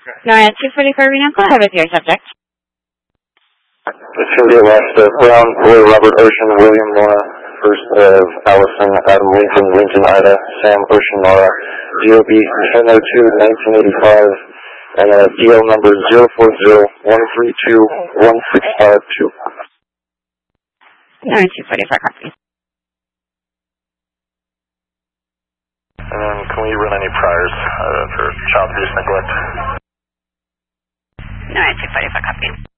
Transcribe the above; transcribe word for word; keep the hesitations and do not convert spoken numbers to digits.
NORAD two forty-four Reno, go ahead with your subject. It's going to be a last uh, Brown, Roy, Robert, Ocean, William, Nora, first of Allison, Adam, Lincoln, Lincoln, Ida, Sam, Ocean, Nora, D O B ten oh two nineteen eighty-five, and uh, D L number zero four zero one three two one six five two. NORAD two forty-four, copy. And then can we run any priors uh, for child abuse neglect? NORAD two forty-four, copy.